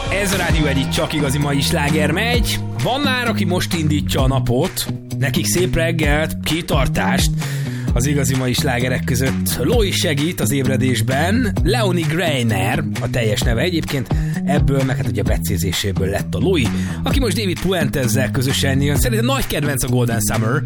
Ez a Rádió Edit csak igazi mai sláger megy. Van már, aki most indítja a napot. Nekik szép reggelt, kitartást. Az igazi mai slágerek között Loi segít az ébredésben. Leonie Greiner a teljes neve egyébként. Ebből, meg hát ugye a becézéséből lett a Loi, aki most David Puentezzel közösen jön. Szerintem nagy kedvenc a Golden Summer.